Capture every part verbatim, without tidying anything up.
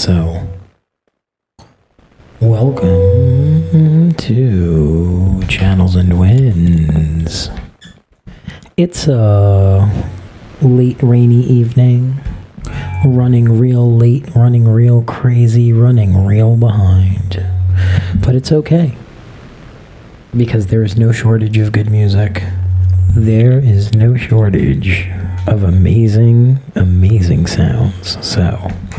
So, welcome to Channels and Winds. It's a late rainy evening, running real late, running real crazy, running real behind. But it's okay, because there is no shortage of good music. There is no shortage of amazing, amazing sounds. So,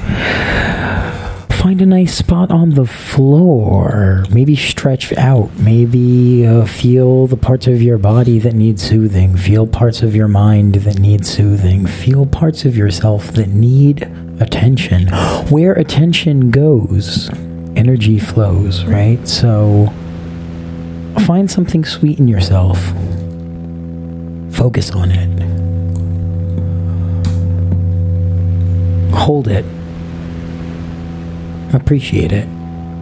find a nice spot on the floor. Maybe stretch out. Maybe uh, feel the parts of your body that need soothing. Feel parts of your mind that need soothing. Feel parts of yourself that need attention. Where attention goes, energy flows, right? So, find something sweet in yourself. Focus on it. Hold it. Appreciate it.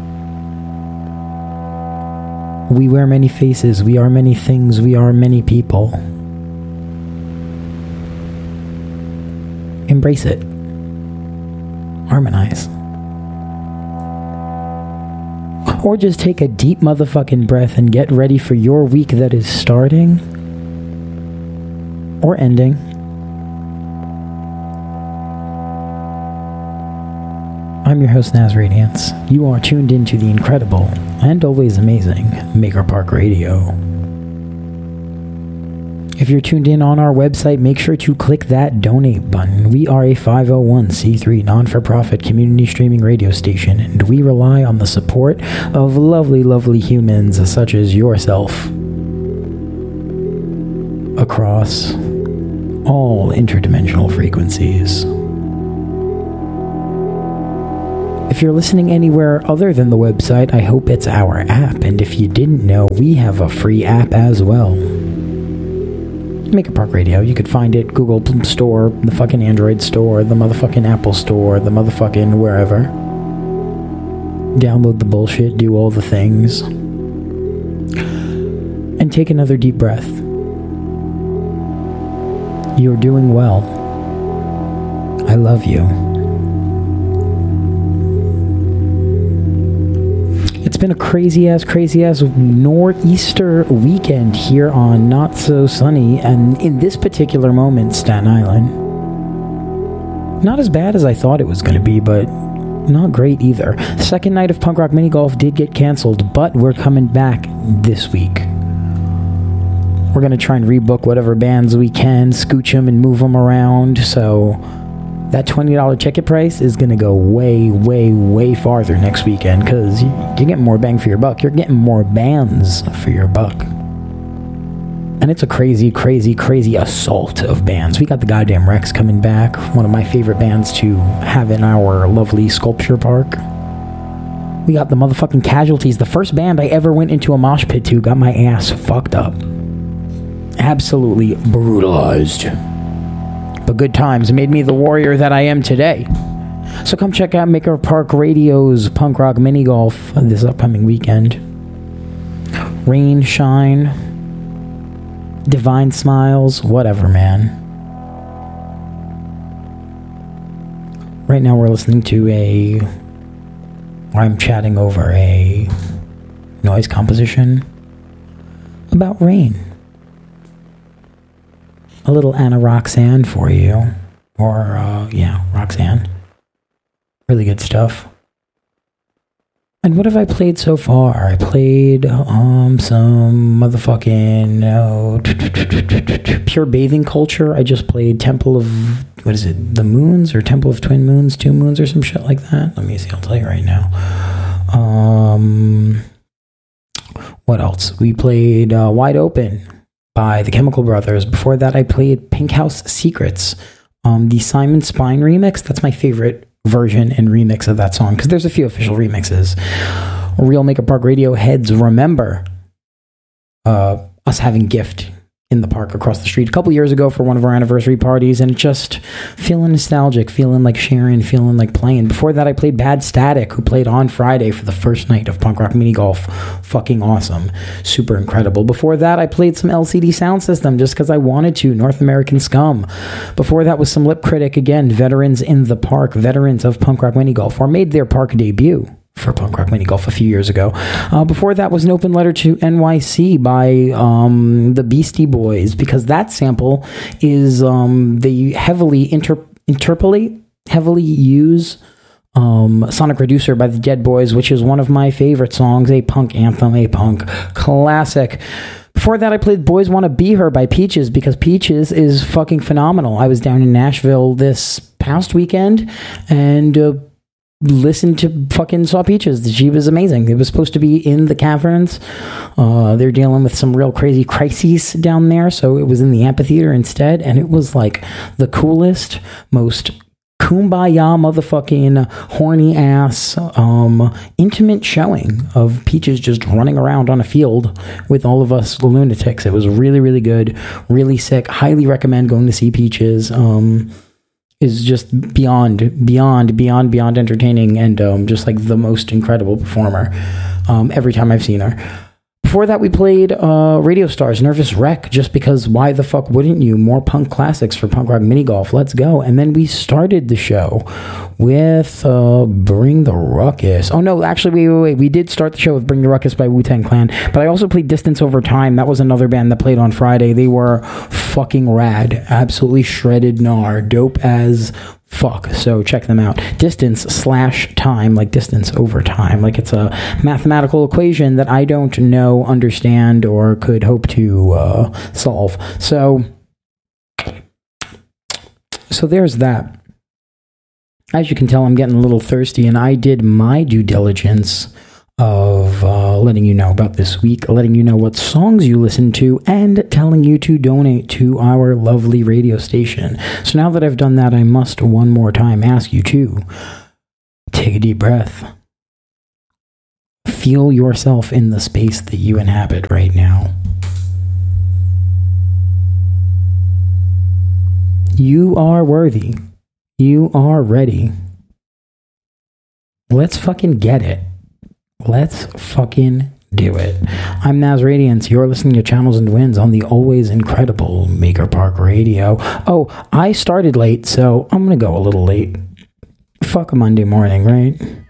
We wear many faces. We are many things. We are many people. Embrace it. Harmonize. Or just take a deep motherfucking breath and get ready for your week that is starting or ending. I'm your host, Naz Radiance. You are tuned into the incredible and always amazing Maker Park Radio. If you're tuned in on our website, make sure to click that donate button. We are a five oh one c three non-for-profit community streaming radio station, and we rely on the support of lovely, lovely humans such as yourself across all interdimensional frequencies. If you're listening anywhere other than the website, I hope it's our app. And if you didn't know, we have a free app as well. Maker Park Radio. You could find it Google Store, the fucking Android Store, the motherfucking Apple Store, the motherfucking wherever. Download the bullshit, do all the things. And take another deep breath. You're doing well. I love you. It's been a crazy-ass, crazy-ass nor'easter weekend here on Not So Sunny, and in this particular moment, Staten Island. Not as bad as I thought it was going to be, but not great either. Second night of Punk Rock Mini Golf did get canceled, but we're coming back this week. We're going to try and rebook whatever bands we can, scooch them and move them around, so that twenty dollars ticket price is going to go way, way, way farther next weekend, because you're getting more bang for your buck. You're getting more bands for your buck. And it's a crazy, crazy, crazy assault of bands. We got the goddamn Rex coming back, one of my favorite bands to have in our lovely sculpture park. We got the motherfucking Casualties, the first band I ever went into a mosh pit to, got my ass fucked up. Absolutely brutalized. But good times made me the warrior that I am today. So come check out Maker Park Radio's Punk Rock Mini Golf this upcoming weekend. Rain, shine, divine smiles, whatever, man. Right now we're listening to a... I'm chatting over a noise composition about rain. A little Anna Roxanne for you. Or, uh, yeah, Roxanne. Really good stuff. And what have I played so far? I played, um, some motherfucking, uh, Pure Bathing Culture. I just played Temple of, what is it, the Moons? Or Temple of Twin Moons, Two Moons, or some shit like that? Let me see, I'll tell you right now. Um, what else? We played, uh, Wide Open by the Chemical Brothers. Before that, I played Pink House Secrets, um, the Simon Spine remix. That's my favorite version and remix of that song, because there's a few official remixes. Real Maker Park Radio heads remember uh, us having Gift in the park across the street a couple years ago for one of our anniversary parties, and just feeling nostalgic, feeling like sharing, feeling like playing. Before that, I played Bad Static, who played on Friday for the first night of Punk Rock Mini Golf. Fucking awesome. Super incredible. Before that, I played some L C D Sound System just because I wanted to. North American Scum. Before that was some Lip Critic, again, Veterans in the Park, veterans of Punk Rock Mini Golf, or made their park debut for Punk Rock Mini Golf a few years ago. Uh, before that was an Open Letter to N Y C by um, the Beastie Boys, because that sample is, um, they heavily inter- interpolate, heavily use um, Sonic Reducer by the Dead Boys, which is one of my favorite songs, a punk anthem, a punk classic. Before that, I played Boys Wanna Be Her by Peaches, because Peaches is fucking phenomenal. I was down in Nashville this past weekend, and uh, listened to fucking Saw Peaches. She was amazing. It was supposed to be in the caverns. Uh, they're dealing with some real crazy crises down there, so it was in the amphitheater instead, and it was like the coolest, most kumbaya motherfucking horny ass um, intimate showing of Peaches just running around on a field with all of us lunatics. It was really, really good, really sick. Highly recommend going to see Peaches. Um, is just beyond, beyond, beyond, beyond entertaining, and um, just like the most incredible performer um, every time I've seen her. Before that, we played uh, Radio Stars, Nervous Wreck, just because why the fuck wouldn't you? More punk classics for Punk Rock Mini Golf. Let's go. And then we started the show with uh, Bring the Ruckus. Oh, no, actually, wait, wait, wait. We did start the show with Bring the Ruckus by Wu-Tang Clan, but I also played Distance Over Time. That was another band that played on Friday. They were fucking rad. Absolutely shredded gnar. Dope as fuck. So check them out. Distance slash time, like distance over time. Like it's a mathematical equation that I don't know, understand, or could hope to uh, solve. So, so there's that. As you can tell, I'm getting a little thirsty, and I did my due diligence of uh, letting you know about this week, letting you know what songs you listen to, and telling you to donate to our lovely radio station. So now that I've done that, I must one more time ask you to take a deep breath. Feel yourself in the space that you inhabit right now. You are worthy. You are ready. Let's fucking get it. Let's fucking do it. I'm Naz Radiance. You're listening to Channels and Winds on the always incredible Maker Park Radio. Oh, I started late, so I'm gonna go a little late. Fuck a Monday morning, right?